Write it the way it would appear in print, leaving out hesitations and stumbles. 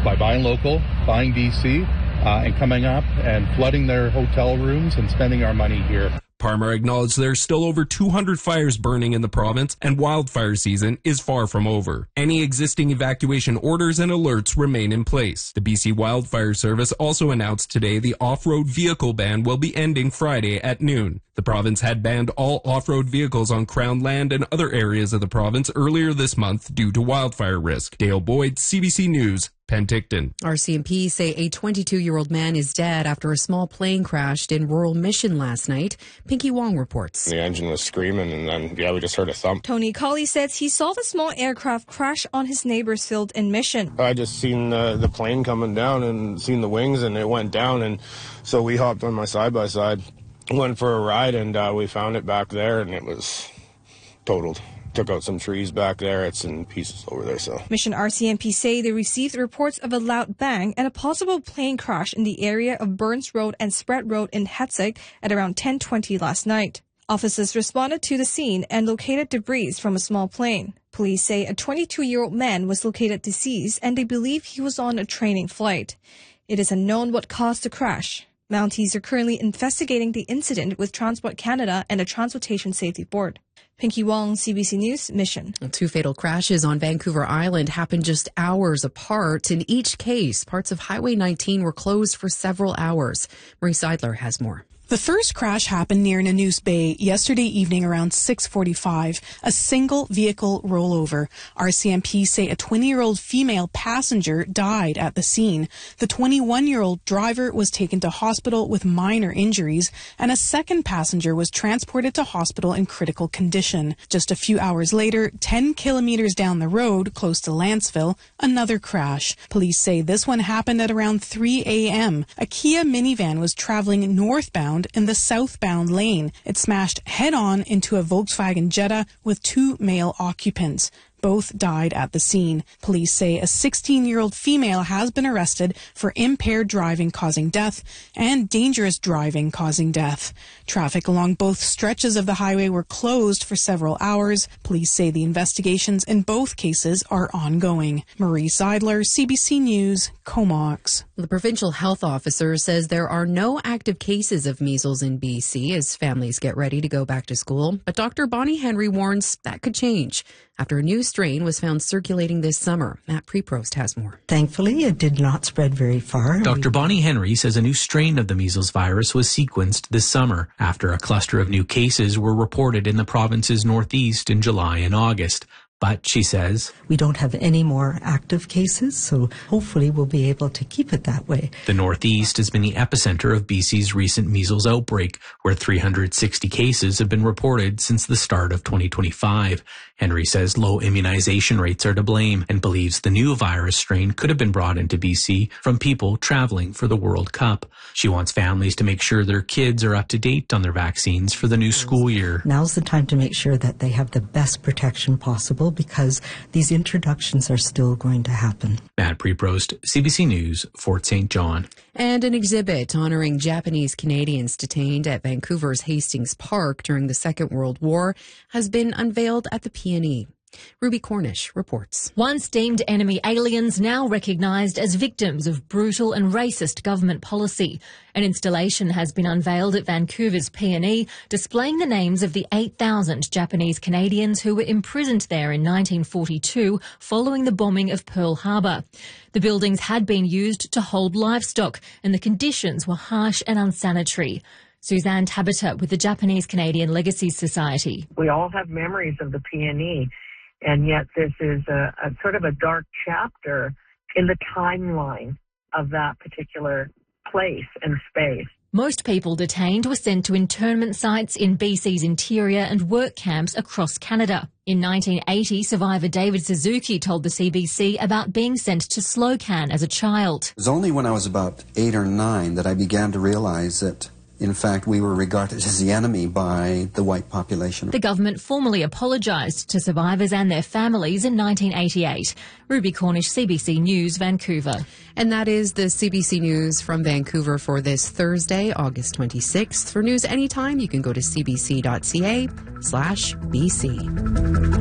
by buying local, buying BC, and coming up and flooding their hotel rooms and spending our money here. Parmar acknowledged there's still over 200 fires burning in the province and wildfire season is far from over. Any existing evacuation orders and alerts remain in place. The BC Wildfire Service also announced today the off-road vehicle ban will be ending Friday at noon. The province had banned all off-road vehicles on Crown land and other areas of the province earlier this month due to wildfire risk. Dale Boyd, CBC News, Penticton. RCMP say a 22-year-old man is dead after a small plane crashed in rural Mission last night. Pinky Wong reports. The engine was screaming and then, we just heard a thump. Tony Colley says he saw the small aircraft crash on his neighbor's field in Mission. I just seen the plane coming down and seen the wings and it went down, and so we hopped on my side-by-side, went for a ride, and we found it back there and it was totaled. Took out some trees back there. It's in pieces over there. So Mission RCMP say they received reports of a loud bang and a possible plane crash in the area of Burns Road and Spread Road in Hetzig at around 10:20 last night. Officers responded to the scene and located debris from a small plane. Police say a 22-year-old man was located deceased and they believe he was on a training flight. It is unknown what caused the crash. Mounties are currently investigating the incident with Transport Canada and the Transportation Safety Board. Pinky Wong, CBC News, Mission. 2 fatal crashes on Vancouver Island happened just hours apart. In each case, parts of Highway 19 were closed for several hours. Marie Seidler has more. The first crash happened near Nanoose Bay yesterday evening around 6:45. A single vehicle rollover. RCMP say a 20-year-old female passenger died at the scene. The 21-year-old driver was taken to hospital with minor injuries, and a second passenger was transported to hospital in critical condition. Just a few hours later, 10 kilometers down the road, close to Lantzville, another crash. Police say this one happened at around 3 a.m. A Kia minivan was traveling northbound in the southbound lane. It smashed head-on into a Volkswagen Jetta with 2 male occupants. Both died at the scene. Police say a 16-year-old female has been arrested for impaired driving causing death and dangerous driving causing death. Traffic along both stretches of the highway were closed for several hours. Police say the investigations in both cases are ongoing. Marie Seidler, CBC News, Comox. The provincial health officer says there are no active cases of measles in BC as families get ready to go back to school. But Dr. Bonnie Henry warns that could change after a new strain was found circulating this summer. Matt Preprost has more. Thankfully, it did not spread very far. Dr. Bonnie Henry says a new strain of the measles virus was sequenced this summer after a cluster of new cases were reported in the province's northeast in July and August. But, she says, we don't have any more active cases, so hopefully we'll be able to keep it that way. The Northeast has been the epicenter of BC's recent measles outbreak, where 360 cases have been reported since the start of 2025. Henry says low immunization rates are to blame and believes the new virus strain could have been brought into BC from people traveling for the World Cup. She wants families to make sure their kids are up to date on their vaccines for the new school year. Now's the time to make sure that they have the best protection possible, because these introductions are still going to happen. Matt Preprost, CBC News, Fort St. John. And an exhibit honoring Japanese Canadians detained at Vancouver's Hastings Park during the Second World War has been unveiled at the PNE. Ruby Cornish reports. Once deemed enemy aliens, now recognised as victims of brutal and racist government policy. An installation has been unveiled at Vancouver's PNE, displaying the names of the 8,000 Japanese Canadians who were imprisoned there in 1942 following the bombing of Pearl Harbor. The buildings had been used to hold livestock, and the conditions were harsh and unsanitary. Suzanne Tabata with the Japanese Canadian Legacy Society. We all have memories of the PNE. And yet this is a sort of a dark chapter in the timeline of that particular place and space. Most people detained were sent to internment sites in BC's interior and work camps across Canada. In 1980, survivor David Suzuki told the CBC about being sent to Slocan as a child. It was only when I was about 8 or 9 that I began to realize that in fact, we were regarded as the enemy by the white population. The government formally apologised to survivors and their families in 1988. Ruby Cornish, CBC News, Vancouver. And that is the CBC News from Vancouver for this Thursday, August 26th. For news anytime, you can go to cbc.ca/BC.